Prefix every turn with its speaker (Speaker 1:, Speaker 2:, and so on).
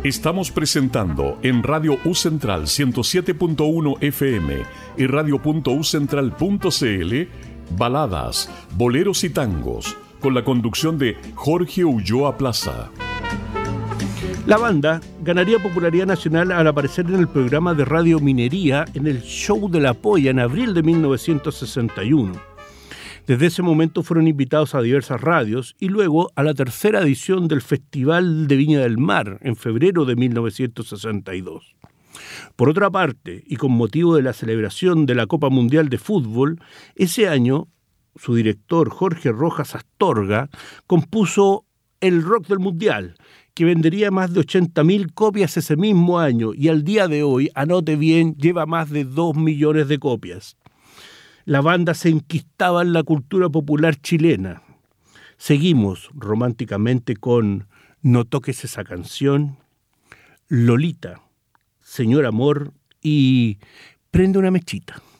Speaker 1: Estamos presentando en Radio U Central 107.1 FM y radio.ucentral.cl baladas, boleros y tangos, con la conducción de Jorge Ulloa Plaza.
Speaker 2: La banda ganaría popularidad nacional al aparecer en el programa de Radio Minería en el Show de la Polla en abril de 1961. Desde ese momento fueron invitados a diversas radios y luego a la tercera edición del Festival de Viña del Mar en febrero de 1962. Por otra parte, y con motivo de la celebración de la Copa Mundial de Fútbol, ese año su director Jorge Rojas Astorga compuso El Rock del Mundial, que vendería más de 80.000 copias ese mismo año y al día de hoy, anote bien, lleva más de 2 millones de copias. La banda se enquistaba en la cultura popular chilena. Seguimos románticamente con No toques esa canción, Lolita, Señor Amor y Prende una mechita.